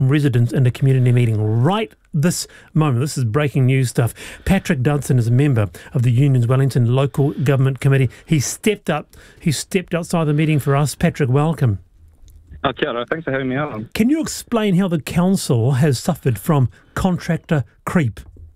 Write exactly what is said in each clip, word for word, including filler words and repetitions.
residents in a community meeting right this moment. This is breaking news stuff. Patrick Dudson is a member of the Union's Wellington Local Government Committee. He stepped up. He stepped outside the meeting for us. Patrick, welcome. Oh, kia ora. Thanks for having me on. Can you explain how the council has suffered from contractor creep?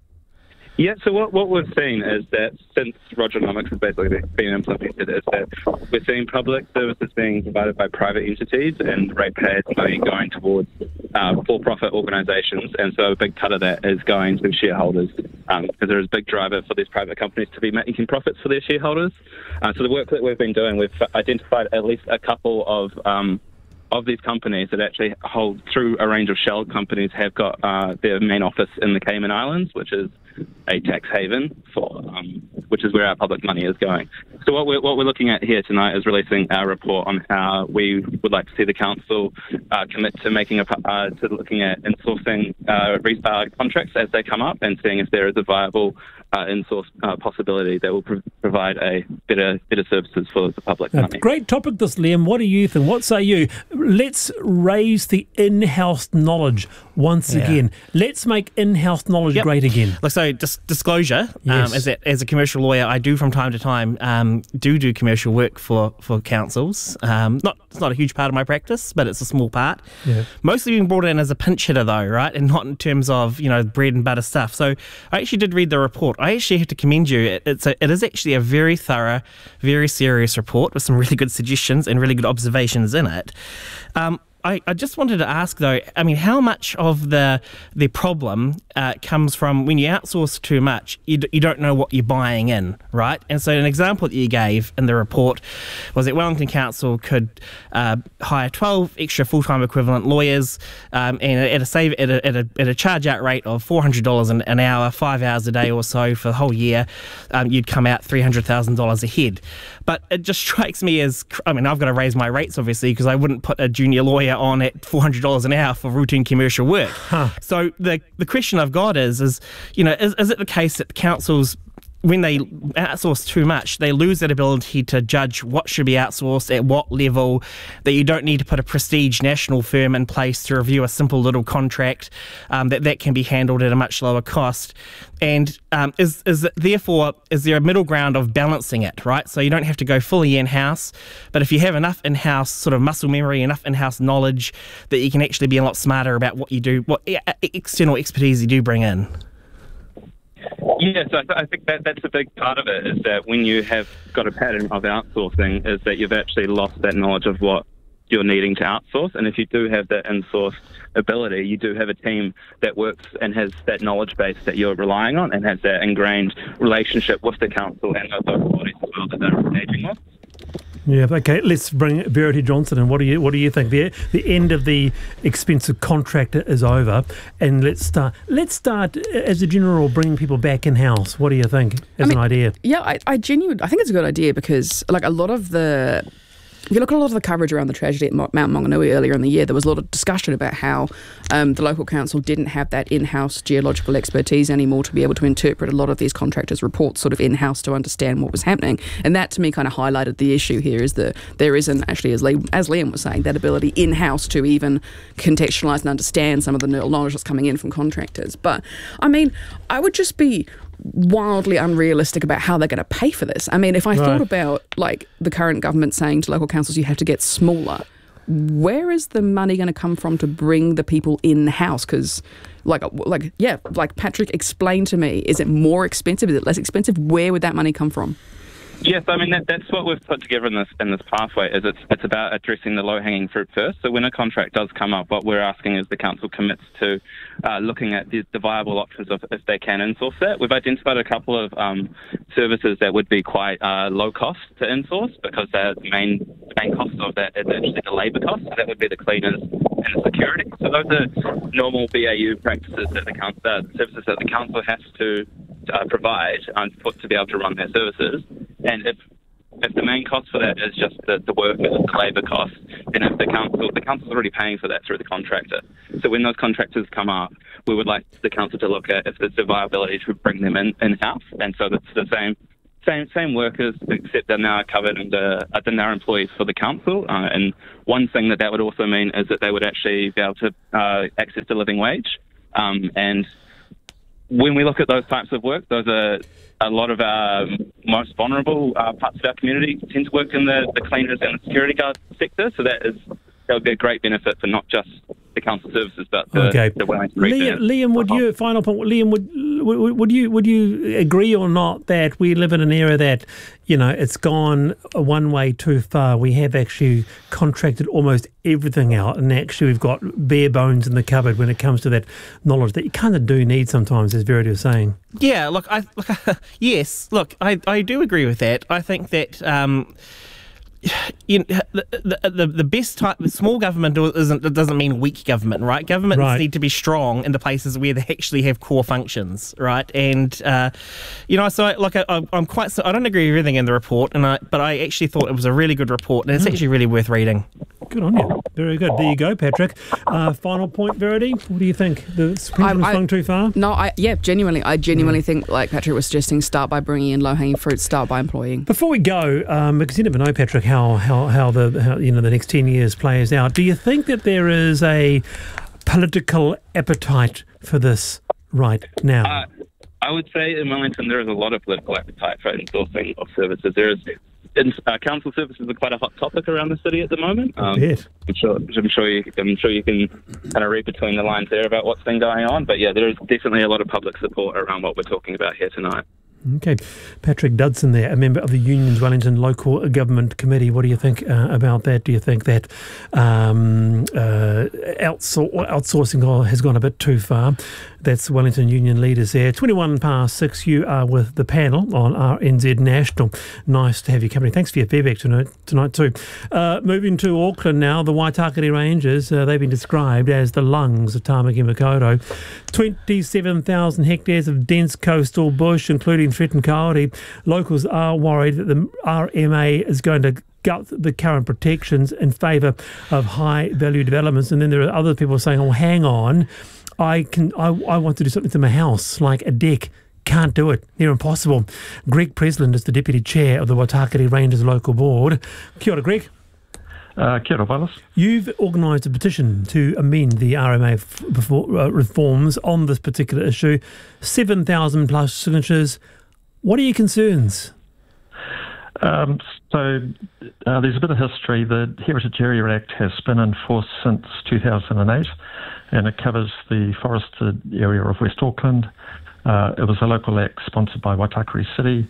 Yeah, so what, what we've seen is that since Rogernomics has basically been implemented is that we're seeing public services being provided by private entities and ratepayers money going towards uh, for-profit organisations, and so a big cut of that is going to shareholders um, because there is a big driver for these private companies to be making profits for their shareholders. Uh, so the work that we've been doing, we've identified at least a couple of um, of these companies that actually hold through a range of shell companies have got uh, their main office in the Cayman Islands, which is a tax haven for, um, which is where our public money is going. So what we're, what we're looking at here tonight is releasing our report on how we would like to see the council uh, commit to making a, uh, to looking at insourcing uh, re- uh, contracts as they come up and seeing if there is a viable uh, in-source uh, possibility that will pro- provide a better better services for the public Uh, money. great topic, this, Liam. What do you think? What say you? Let's raise the in-house knowledge once Yeah. again. Let's make in-house knowledge Yep. great again. Like, so dis- disclosure, Yes. um, as, a, as a commercial lawyer, I do from time to time um, do do commercial work for, for councils. Um, not It's not a huge part of my practice, but it's a small part. Yeah. Mostly being brought in as a pinch hitter though, right? And not in terms of, you know, bread and butter stuff. So I actually did read the report. I actually have to commend you. It, it's a, it is actually a very thorough, very serious report with some really good suggestions and really good observations in it. Um, I, I just wanted to ask though, I mean, how much of the the problem uh, comes from when you outsource too much, you, d- you don't know what you're buying in, right? And so an example that you gave in the report was that Wellington Council could uh, hire twelve extra full-time equivalent lawyers um, and at a save at a, at a, at a charge out rate of four hundred dollars an, an hour, five hours a day or so for the whole year, um, you'd come out three hundred thousand dollars ahead. But it just strikes me as, I mean, I've got to raise my rates obviously because I wouldn't put a junior lawyer on at four hundred dollars an hour for routine commercial work. Huh. So the the question I've got is, is you know, is, is it the case that the councils, when they outsource too much, they lose that ability to judge what should be outsourced at what level, that you don't need to put a prestige national firm in place to review a simple little contract, um, that that can be handled at a much lower cost? And um, is is it, therefore, is there a middle ground of balancing it, right? So you don't have to go fully in-house, but if you have enough in-house sort of muscle memory, enough in-house knowledge, that you can actually be a lot smarter about what you do, what external expertise you do bring in. Yes, I, th- I think that that's a big part of it, is that when you have got a pattern of outsourcing, is that you've actually lost that knowledge of what you're needing to outsource. And if you do have that in-source ability, you do have a team that works and has that knowledge base that you're relying on and has that ingrained relationship with the council and those local bodies as well that they're engaging with. Yeah, okay, let's bring Verity Johnson in. What do you what do you think? The the end of the expensive contractor is over, and let's start let's start as a general bringing people back in house. What do you think as I mean, an idea? Yeah, I, I genuinely I think it's a good idea because like a lot of the if you look at a lot of the coverage around the tragedy at Mount Maunganui earlier in the year, there was a lot of discussion about how um, the local council didn't have that in-house geological expertise anymore to be able to interpret a lot of these contractors' reports sort of in-house to understand what was happening. And that, to me, kind of highlighted the issue here is that there isn't actually, as Liam, as Liam was saying, that ability in-house to even contextualise and understand some of the knowledge that's coming in from contractors. But, I mean, I would just be wildly unrealistic about how they're going to pay for this. I mean, if I Right. thought about like the current government saying to local councils you have to get smaller, where is the money going to come from to bring the people in-house? Because like, like yeah, like Patrick explained to me, is it more expensive? Is it less expensive? Where would that money come from? Yes, I mean that, that's what we've put together in this in this pathway. Is it's it's about addressing the low-hanging fruit first. So when a contract does come up, what we're asking is the council commits to uh, looking at the, the viable options of if they can insource that. We've identified a couple of um, services that would be quite uh, low cost to insource because the main main cost of that is actually the labour cost. So that would be the cleaners and the security. So those are normal B A U practices that the council, uh, services that the council has to uh, provide um, for, to be able to run their services. And if if the main cost for that is just the, the workers, the labour cost, then if the council the council's already paying for that through the contractor. So when those contractors come up, we would like the council to look at if there's a viability to bring them in in house, and so that's the same same same workers, except they're now covered under uh, they're now employees for the council. Uh, and one thing that that would also mean is that they would actually be able to uh, access the living wage. Um, and when we look at those types of work, those are a lot of our most vulnerable uh, parts of our community tend to work in the, the cleaners and the security guard sector. So that is that would be a great benefit for not just the council services, but the, okay. the Wellington Liam, Liam, would you final point? Liam, would, would would you would you agree or not that we live in an era that, you know, it's gone one way too far? We have actually contracted almost everything out, and actually we've got bare bones in the cupboard when it comes to that knowledge that you kind of do need sometimes, as Verity was saying. Yeah, look, I look, yes, look, I I do agree with that. I think that. Um, You know, the, the the best type, small government isn't, it doesn't mean weak government, right? Governments right. need to be strong in the places where they actually have core functions, right? And uh, you know, so like I, I'm quite, I don't agree with everything in the report, and I, but I actually thought it was a really good report, and it's mm. actually really worth reading. Good on you. Very good. There you go, Patrick. Uh, final point, Verity. What do you think? The pendulum swung too far? No, I yeah, genuinely, I genuinely mm. think, like Patrick was suggesting, start by bringing in low-hanging fruit, start by employing. Before we go, um, because you never know, Patrick, how how how the how, you know the next ten years plays out. Do you think that there is a political appetite for this right now? Uh, I would say in Wellington there is a lot of political appetite for endorsing of services. There is. In, uh, council services are quite a hot topic around the city at the moment. Um, yes. I'm sure, I'm sure you, I'm sure you can kind of read between the lines there about what's been going on. But yeah, there is definitely a lot of public support around what we're talking about here tonight. Okay. Patrick Dudson there, a member of the Union's Wellington Local Government Committee. What do you think uh, about that? Do you think that um, uh, outsor- outsourcing has gone a bit too far? That's Wellington Union leaders there. twenty-one past six, you are with the panel on R N Z National. Nice to have your company. Thanks for your feedback tonight, tonight too. Uh, moving to Auckland now, the Waitakere Ranges, uh, they've been described as the lungs of Tamaki Makaurau. twenty-seven thousand hectares of dense coastal bush, including threatened kauri. Locals are worried that the R M A is going to gut the current protections in favour of high-value developments. And then there are other people saying, oh, hang on, I can. I, I want to do something to my house, like a deck. Can't do it. Near impossible. Greg Presland is the Deputy Chair of the Waitakere Ranges Local Board. Kia ora, Greg. Uh, kia ora, Wallace. You've organised a petition to amend the R M A f- before, uh, reforms on this particular issue. seven thousand plus signatures. What are your concerns? Um, so uh, there's a bit of history. The Heritage Area Act has been in force since two thousand eight, and it covers the forested area of West Auckland. Uh, it was a local act sponsored by Waitakere City.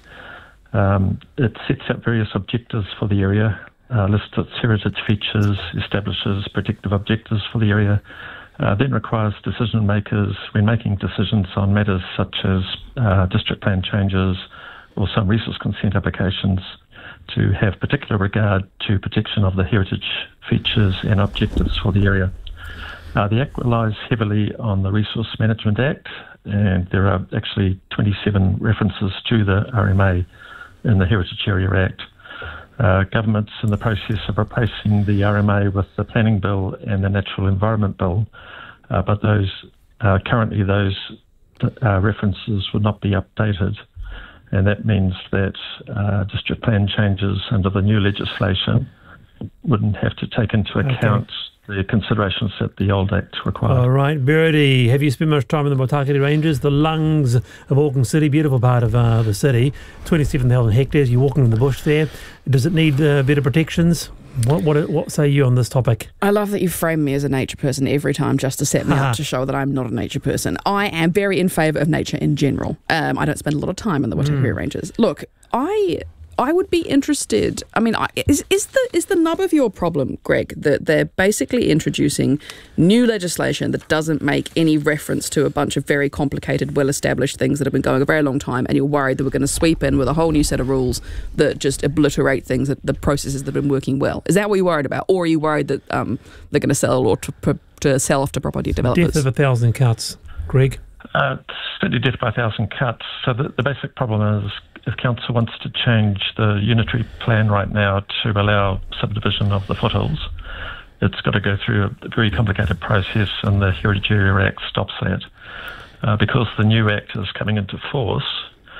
Um, it sets out various objectives for the area, uh, lists its heritage features, establishes protective objectives for the area, uh, then requires decision makers, when making decisions on matters such as uh, district plan changes or some resource consent applications, to have particular regard to protection of the heritage features and objectives for the area. Uh, the Act relies heavily on the Resource Management Act, and there are actually twenty-seven references to the R M A in the Heritage Area Act. Uh, government's in the process of replacing the R M A with the Planning Bill and the Natural Environment Bill, uh, but those uh, currently those uh, references would not be updated, and that means that uh, district plan changes under the new legislation wouldn't have to take into account okay. the considerations that the old Act required. All right, Verity, have you spent much time in the Waitakere Ranges, the lungs of Auckland City, beautiful part of uh, the city, twenty-seven thousand hectares, you're walking in the bush there. Does it need uh, better protections? What, what what say you on this topic? I love that you frame me as a nature person every time just to set me up to show that I'm not a nature person. I am very in favour of nature in general. Um, I don't spend a lot of time in the Waitakere mm. Ranges. Look, I... I would be interested. I mean, is is the is the nub of your problem, Greg, that they're basically introducing new legislation that doesn't make any reference to a bunch of very complicated, well-established things that have been going a very long time, and you're worried that we're going to sweep in with a whole new set of rules that just obliterate things, that the processes that have been working well? Is that what you're worried about, or are you worried that um, they're going to sell or to, to sell off to property developers? Death of a thousand cuts, Greg. Uh, certainly death by a thousand cuts. So the, the basic problem is, if council wants to change the unitary plan right now to allow subdivision of the foothills, it's got to go through a very complicated process, and the Heritage Area Act stops that. Uh, because the new Act is coming into force,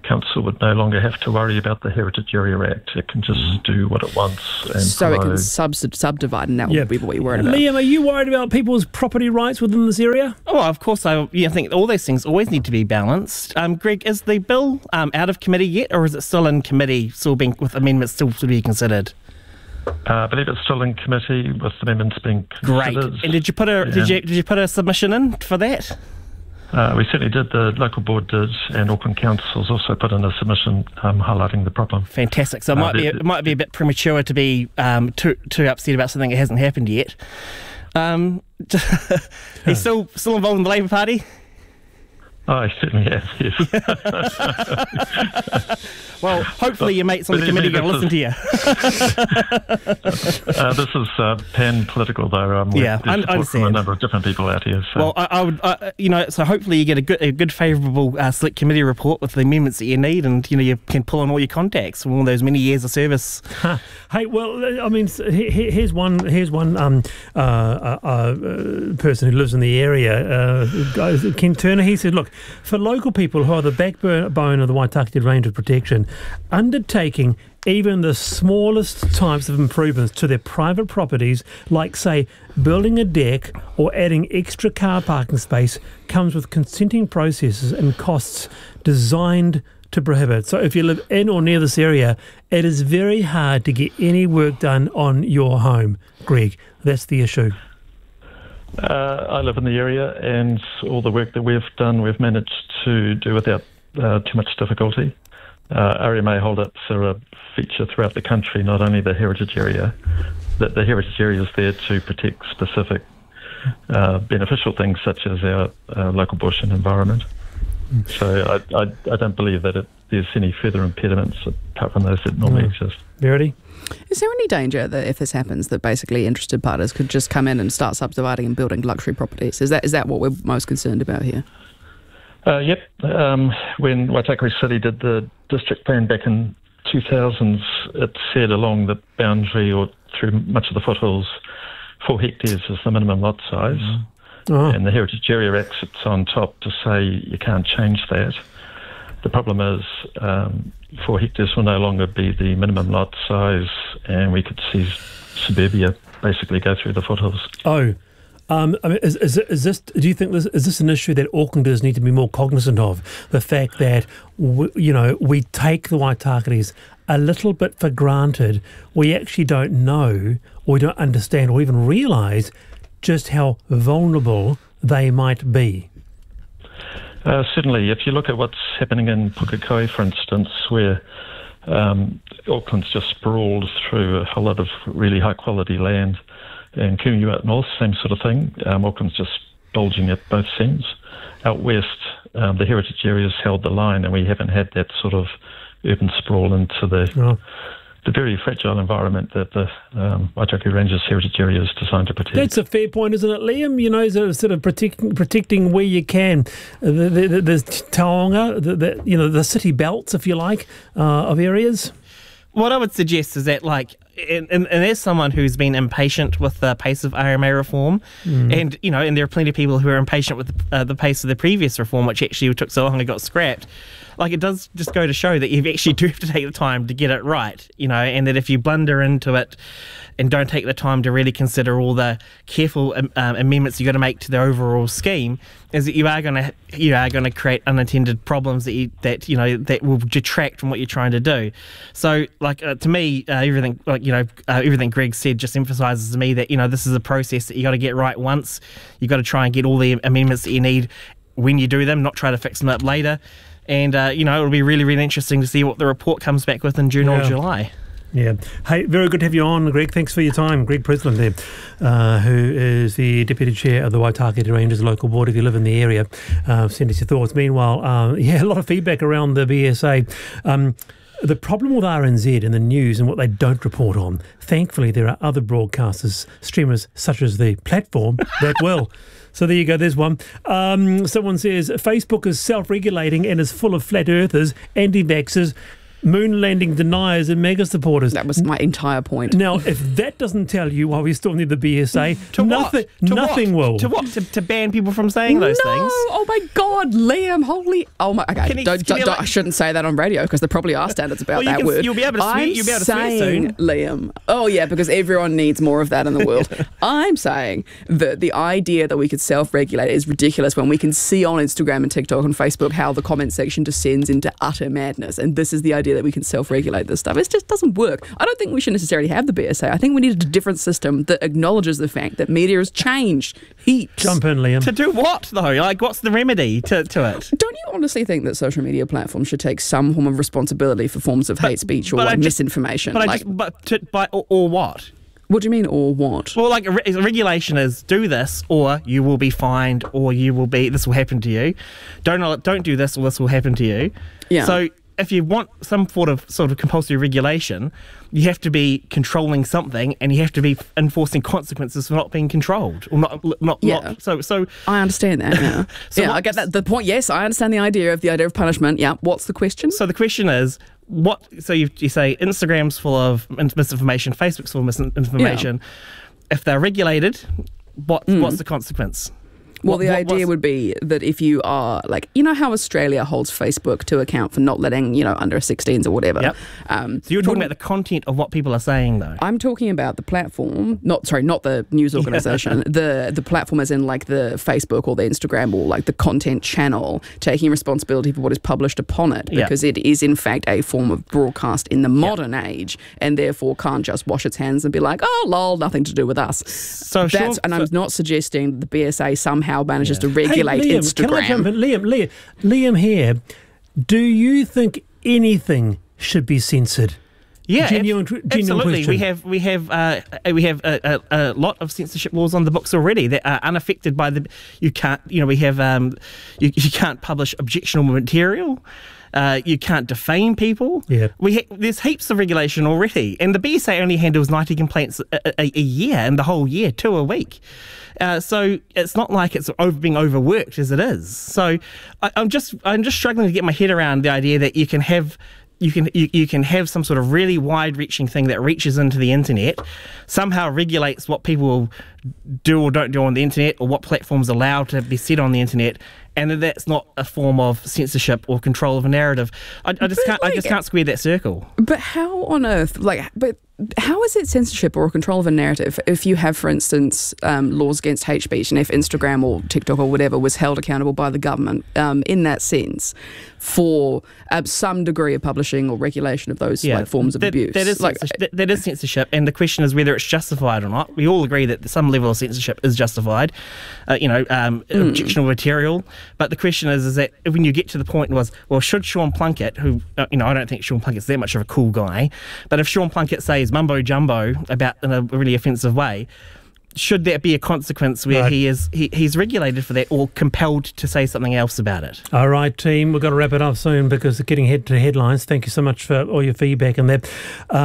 council would no longer have to worry about the Heritage Area Act. It can just do what it wants. And So it follow. can sub- subdivide, and that Yeah. would be what you're worried about. Liam, are you worried about people's property rights within this area? Oh, of course. I, yeah, I think all those things always need to be balanced. Um, Greg, is the bill um, out of committee yet, or is it still in committee, still being with amendments still to be considered? Uh, I believe it's still in committee with amendments being Great. considered. And did you put a did Yeah. you did you put a submission in for that? Uh, we certainly did. The local board did, and Auckland Council's also put in a submission um, highlighting the problem. Fantastic. So it Uh, might be the- it might be a bit premature to be um, too too upset about something that hasn't happened yet. Um, he's still still involved in the Labour Party. Oh, I certainly have, yes. Well, hopefully your mates on the Believe committee me, are going to this listen to you. uh, this is uh, pan-political, though. Um, Yeah, there's I support from a understand. number of different people out here. So. Well, I, I would, uh, you know, so hopefully you get a good, a good favourable uh, select committee report with the amendments that you need, and you know you can pull on all your contacts from all those many years of service. Huh. Hey, well, I mean, he- he- here's one. Here's one um, uh, uh, uh, person who lives in the area, uh, guys- Ken Turner. He said, "Look, for local people who are the backbone of the Waitakere Range of Protection, undertaking even the smallest types of improvements to their private properties, like say building a deck or adding extra car parking space, comes with consenting processes and costs designed to prohibit. So if you live in or near this area, it is very hard to get any work done on your home." Greg, that's the issue. Uh, I live in the area, and all the work that we've done, we've managed to do without uh, too much difficulty. Uh, R M A hold-ups are a feature throughout the country, not only the heritage area. That the heritage area is there to protect specific uh, beneficial things such as our uh, local bush and environment. So I, I, I don't believe that it, there's any further impediments apart from those that normally Mm. exist. Verity? Is there any danger that if this happens, that basically interested parties could just come in and start subdividing and building luxury properties? Is that is that what we're most concerned about here? Uh, yep. Um, when Waitakere City did the district plan back in two thousands, it said along the boundary or through much of the foothills, four hectares is the minimum lot size. Oh. And the Heritage Area Act sits on top to say you can't change that. The problem is um, four hectares will no longer be the minimum lot size, and we could see suburbia basically go through the foothills. Oh, um, I mean, is, is, is this? Do you think this is this an issue that Aucklanders need to be more cognizant of? The fact that we, you know we take the Waitakeres a little bit for granted. We actually don't know, or we don't understand, or even realise just how vulnerable they might be. Uh, certainly, if you look at what's happening in Pukekohe, for instance, where um, Auckland's just sprawled through a whole lot of really high-quality land, and Kumu out north, same sort of thing. Um, Auckland's just bulging at both ends. Out west, um, the heritage areas held the line, and we haven't had that sort of urban sprawl into the Oh. the very fragile environment that the um, Waitakere Ranges heritage area is designed to protect. That's a fair point, isn't it, Liam? You know, sort of, sort of protecting protecting where you can. Uh, the, the, the, the taonga, the, the you know, the city belts, if you like, uh, of areas. What I would suggest is that, like, and, and, and as someone who's been impatient with the pace of R M A reform, Mm. and you know, and there are plenty of people who are impatient with the, uh, the pace of the previous reform, which actually took so long and got scrapped. Like, it does just go to show that you actually do have to take the time to get it right, you know, and that if you blunder into it and don't take the time to really consider all the careful um, um, amendments you got to make to the overall scheme, is that you are going to you are going to create unintended problems that you that you know that will detract from what you're trying to do. So, like uh, to me, uh, everything like you know uh, everything Greg said just emphasises to me that you know this is a process that you got to get right once. You got to try and get all the amendments that you need when you do them, not try to fix them up later. And, uh, you know, it'll be really, really interesting to see what the report comes back with in June Yeah. or July. Yeah. Hey, very good to have you on, Greg. Thanks for your time. Greg Presland there, uh, who is the Deputy Chair of the Waitakere Ranges Local Board. If you live in the area, uh, send us your thoughts. Meanwhile, uh, yeah, a lot of feedback around the B S A. Um, The problem with R N Z and the news and what they don't report on, thankfully there are other broadcasters, streamers such as the platform that will. So there you go, there's one. Um, someone says, Facebook is self-regulating and is full of flat earthers, anti-vaxxers. moon landing deniers and mega supporters. That was my entire point. Now, if that doesn't tell you why we still need the B S A, To nothing, what? To nothing what? will. To what? To, to ban people from saying those no! things? Oh my God, Liam! Holy! Oh my. Okay, Can you- don't, can you don't, like- I shouldn't say that on radio because there probably are standards about Well, you that can- word. you'll be able to swear- I'm you'll be able to swear saying, soon. Liam. Oh yeah, because everyone needs more of that in the world. I'm saying that the idea that we could self-regulate is ridiculous when we can see on Instagram and TikTok and Facebook how the comment section descends into utter madness, and this is the idea that we can self-regulate this stuff. It just doesn't work. I don't think we should necessarily have the B S A. I think we need a different system that acknowledges the fact that media has changed heaps. Jump in, Liam. To do what, though? Like, what's the remedy to, to it? Don't you honestly think that social media platforms should take some form of responsibility for forms of hate speech or but I like just- misinformation? But I like, just, but to, by, or, or what? what do you mean, or what? Well, like a, re- a regulation is do this, or you will be fined, or you will be this will happen to you. Don't don't do this, or this will happen to you. Yeah. So if you want some sort of sort of compulsory regulation, you have to be controlling something, and you have to be enforcing consequences for not being controlled, or not not Yeah. not. So so I understand that. Yeah, So yeah, I what- get that. The point. Yes, I understand the idea of the idea of punishment. Yeah. What's the question? so the question is. What so you, you say Instagram's full of misinformation, Facebook's full of misinformation. If they're regulated, what what's the consequence? Well, What- the what- idea what's- would be that if you are like, you know how Australia holds Facebook to account for not letting, you know, under sixteens or whatever. Yep. Um, So you're talking wouldn't- about the content of what people are saying, though. I'm talking about the platform, not sorry, not the news organization. the the platform as in like the Facebook or the Instagram or like the content channel taking responsibility for what is published upon it, Yeah. because it is in fact a form of broadcast in the modern age, and therefore can't just wash its hands and be like, oh lol, nothing to do with us. So That's Sean- and I'm so- not suggesting that the B S A somehow manages to regulate Hey, Liam, Instagram. Can I jump in? Liam, Liam, Liam here. Do you think anything should be censored? Yeah, Genuine- ab- genuine absolutely. question. We have we have uh, we have a, a, a lot of censorship laws on the books already that are unaffected by the. You can't, you know, we have um, you, you can't publish objectionable material. Uh, you can't defame people. Yeah. we ha- there's heaps of regulation already, and the B S A only handles ninety complaints a, a, a year, and the whole year, two a week. Uh, so it's not like it's over, being overworked as it is. So I, I'm just I'm just struggling to get my head around the idea that you can have. You can you, you can have some sort of really wide-reaching thing that reaches into the internet, somehow regulates what people do or don't do on the internet, or what platforms are allowed to be said on the internet, and that that's not a form of censorship or control of a narrative. I, I just But can't I like- just can't square that circle. But how on earth, like, but how is it censorship or control of a narrative if you have, for instance, um, laws against hate speech, and if Instagram or TikTok or whatever was held accountable by the government um, in that sense for uh, some degree of publishing or regulation of those like, forms of that, abuse? That is, like, censorship, that, that is censorship, and the question is whether it's justified or not. We all agree that some level of censorship is justified, uh, you know, um, Mm. objectionable material. But the question is, is that when you get to the point was, well, should Sean Plunkett, who, uh, you know, I don't think Sean Plunkett's that much of a cool guy, but if Sean Plunkett says mumbo jumbo about in a really offensive way, should that be a consequence where Right. he is he, he's regulated for that or compelled to say something else about it? All right, team, we've got to wrap it up soon because we're getting head to headlines. Thank you so much for all your feedback and that.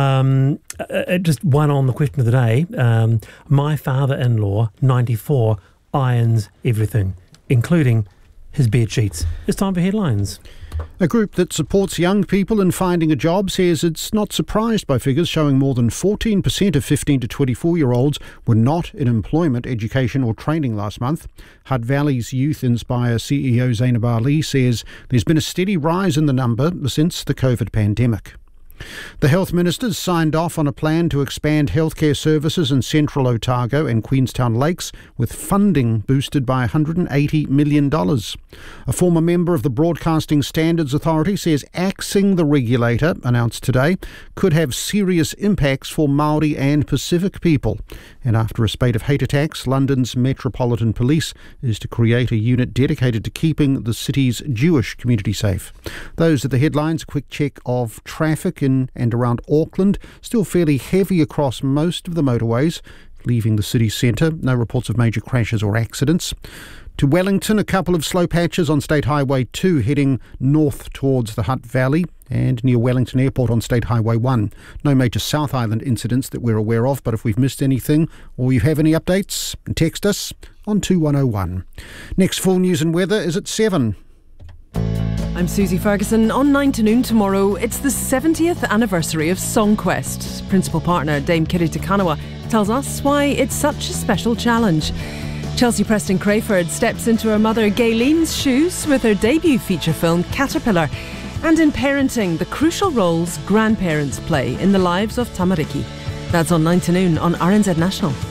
Um, uh, just one on the question of the day. Um, my father-in-law, ninety-four, irons everything, including his bed sheets. It's time for headlines. A group that supports young people in finding a job says it's not surprised by figures showing more than fourteen percent of fifteen to twenty-four-year-olds were not in employment, education or training last month. Hutt Valley's Youth Inspire C E O Zainab Ali says there's been a steady rise in the number since the COVID pandemic. The Health Ministers signed off on a plan to expand healthcare services in central Otago and Queenstown Lakes, with funding boosted by one hundred eighty million dollars. A former member of the Broadcasting Standards Authority says axing the regulator, announced today, could have serious impacts for Māori and Pacific people. And after a spate of hate attacks, London's Metropolitan Police is to create a unit dedicated to keeping the city's Jewish community safe. Those are the headlines. A quick check of traffic in and around Auckland. Still fairly heavy across most of the motorways leaving the city centre. No reports of major crashes or accidents. To Wellington, a couple of slow patches on State Highway two heading north towards the Hutt Valley and near Wellington Airport on State Highway one. No major South Island incidents that we're aware of, but if we've missed anything or you have any updates, text us on two one oh one. Next full news and weather is at seven. I'm Susie Ferguson. On nine to noon tomorrow, it's the seventieth anniversary of Songquest. Principal partner Dame Kiri Te Kanawa tells us why it's such a special challenge. Chelsea Preston Crayford steps into her mother Gayleen's shoes with her debut feature film Caterpillar. And in parenting, the crucial roles grandparents play in the lives of tamariki. That's on nine to noon on R N Z National.